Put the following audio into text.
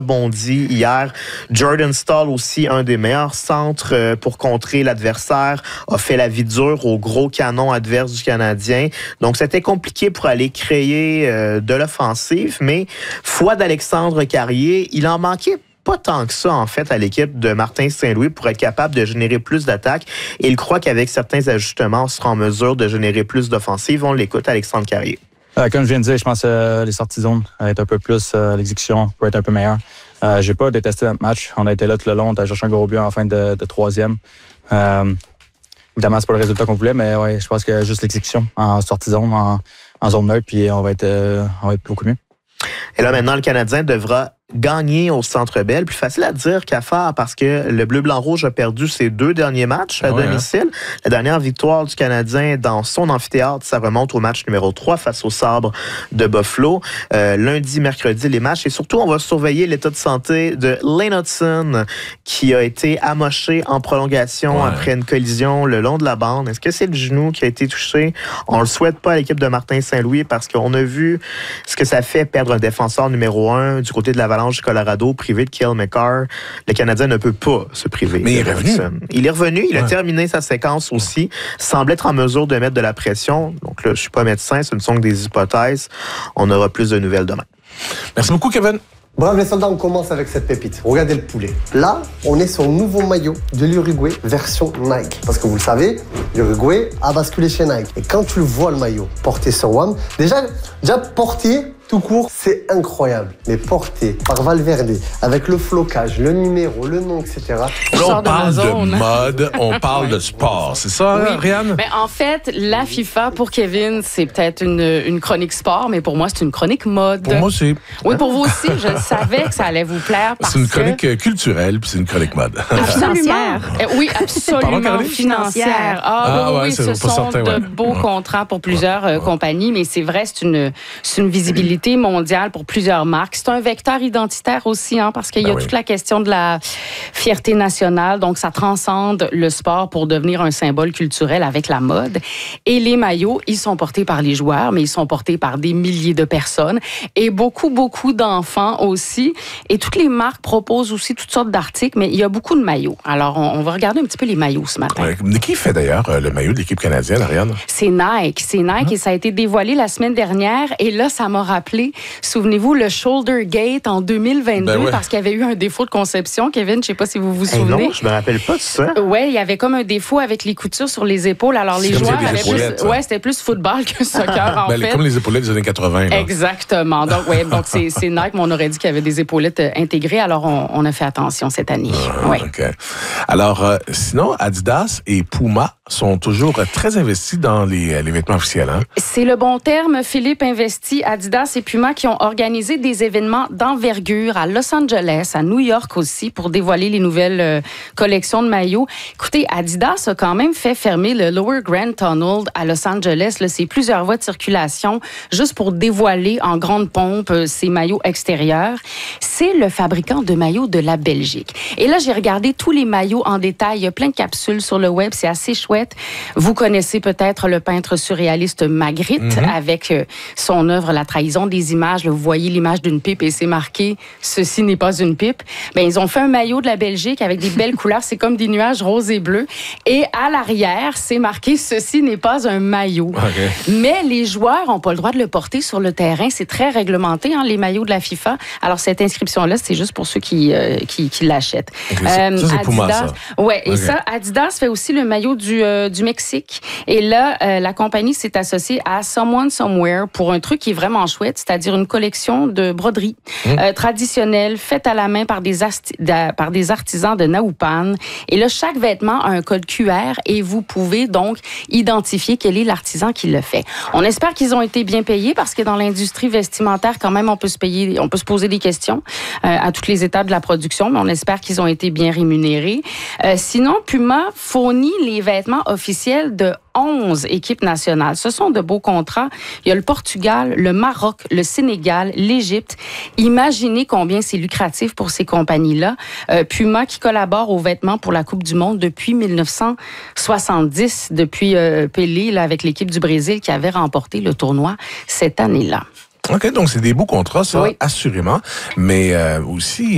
bondi hier. Jordan Staal aussi, un des meilleurs centres pour contrer l'adversaire, a fait la vie dure au gros canon adverse du Canadien. Donc, c'était compliqué pour aller créer de l'offensive, mais foi d'Alexandre Carrier, il en manquait pas tant que ça, en fait, à l'équipe de Martin Saint-Louis pour être capable de générer plus d'attaques. Et il croit qu'avec certains ajustements, on sera en mesure de générer plus d'offensives. On l'écoute, Alexandre Carrier. Comme je viens de dire, je pense que les sorties zones être un peu plus, l'exécution peut être un peu meilleure. J'ai pas détesté notre match. On a été là tout le long. On a cherché un gros but en fin de troisième. Évidemment, c'est pas le résultat qu'on voulait, mais ouais, je pense que juste l'exécution en sortie zone, en zone neutre, puis on va être beaucoup mieux. Et là, maintenant, le Canadien devra gagner au Centre Bell. Plus facile à dire qu'à faire parce que le Bleu-Blanc-Rouge a perdu ses 2 derniers matchs à domicile. La dernière victoire du Canadien dans son amphithéâtre, ça remonte au match numéro 3 face au Sabres de Buffalo. Lundi, mercredi, les matchs. Et surtout, on va surveiller l'état de santé de Lane Hutson qui a été amoché en prolongation après une collision le long de la bande. Est-ce que c'est le genou qui a été touché? On le souhaite pas à l'équipe de Martin Saint-Louis parce qu'on a vu ce que ça fait perdre un défenseur numéro 1 du côté de l'Avalanche du Colorado, privé de Cale Makar. Le Canadien ne peut pas se priver. Mais il est revenu. Il est revenu. Il a terminé sa séquence aussi. Semble être en mesure de mettre de la pression. Donc là, je suis pas médecin. Ce ne sont que des hypothèses. On aura plus de nouvelles demain. Merci beaucoup, Kevin. Bravo les soldats, on commence avec cette pépite. Regardez le poulet. Là, on est sur le nouveau maillot de l'Uruguay version Nike. Parce que vous le savez, l'Uruguay a basculé chez Nike. Et quand tu le vois le maillot porté sur WAM, déjà porté tout court, c'est incroyable. Mais porté par Valverde, avec le flocage, le numéro, le nom, etc. Là, on parle de mode, on parle de sport. C'est ça, Rianne? Ben, en fait, la FIFA, pour Kevin, c'est peut-être une chronique sport, mais pour moi, c'est une chronique mode. Pour moi aussi. Oui, pour vous aussi. Je savais que ça allait vous plaire. C'est une chronique culturelle, puis c'est une chronique mode. Financière. Oui, absolument. Financière. Oui, ce sont de beaux contrats pour plusieurs compagnies, mais c'est vrai, c'est une visibilité mondiale pour plusieurs marques. C'est un vecteur identitaire aussi, parce qu'il y a toute la question de la fierté nationale. Donc, ça transcende le sport pour devenir un symbole culturel avec la mode. Et les maillots, ils sont portés par les joueurs, mais ils sont portés par des milliers de personnes et beaucoup d'enfants aussi. Et toutes les marques proposent aussi toutes sortes d'articles, mais il y a beaucoup de maillots. Alors, on va regarder un petit peu les maillots ce matin. Qui fait d'ailleurs le maillot de l'équipe canadienne, Ariane? C'est Nike. Et ça a été dévoilé la semaine dernière. Et là, ça m'a rappelé, souvenez-vous, le Shoulder Gate en 2022, parce qu'il y avait eu un défaut de conception. Kevin, je ne sais pas si vous vous souvenez. Non, je me rappelle pas de ça. Oui, il y avait comme un défaut avec les coutures sur les épaules. Alors, les joueurs avaient plus... Ouais, c'était plus football que soccer, en fait. Comme les épaulettes des années 80. Là. Exactement. Donc, c'est Nike, mais on aurait dit qu'il y avait des épaulettes intégrées. Alors, on a fait attention cette année. OK. Alors, sinon, Adidas et Puma sont toujours très investis dans les vêtements officiels. C'est le bon terme, Philippe. Investi, Adidas et Puma qui ont organisé des événements d'envergure à Los Angeles, à New York aussi, pour dévoiler les nouvelles collections de maillots. Écoutez, Adidas a quand même fait fermer le Lower Grand Tunnel à Los Angeles. Là, c'est plusieurs voies de circulation juste pour dévoiler en grande pompe ces maillots extérieurs. C'est le fabricant de maillots de la Belgique. Et là, j'ai regardé tous les maillots en détail. Il y a plein de capsules sur le web. C'est assez chouette. Vous connaissez peut-être le peintre surréaliste Magritte avec son œuvre La trahison des images. Là, vous voyez l'image d'une pipe et c'est marqué « Ceci n'est pas une pipe ». Ben, ils ont fait un maillot de la Belgique avec des belles couleurs. C'est comme des nuages roses et bleus. Et à l'arrière, c'est marqué « Ceci n'est pas un maillot ». Mais les joueurs n'ont pas le droit de le porter sur le terrain. C'est très réglementé, les maillots de la FIFA. Alors, cette inscription-là, c'est juste pour ceux qui l'achètent. Ça, c'est Puma, ça. Oui, et ça, Adidas fait aussi le maillot du Mexique. Et là, la compagnie s'est associée à Someone Somewhere pour un truc qui est vraiment chouette, c'est-à-dire une collection de broderies traditionnelles faites à la main par des artisans de Naupan. Et là, chaque vêtement a un code QR et vous pouvez donc identifier quel est l'artisan qui le fait. On espère qu'ils ont été bien payés parce que dans l'industrie vestimentaire, quand même, on peut se poser des questions à toutes les étapes de la production, mais on espère qu'ils ont été bien rémunérés. Sinon, Puma fournit les vêtements officiels de 11 équipes nationales. Ce sont de beaux contrats. Il y a le Portugal, le Maroc, le Sénégal, l'Égypte. Imaginez combien c'est lucratif pour ces compagnies-là. Puma qui collabore aux vêtements pour la Coupe du Monde depuis 1970, depuis Pelé là, avec l'équipe du Brésil qui avait remporté le tournoi cette année-là. OK, donc c'est des beaux contrats, ça, assurément. Mais aussi...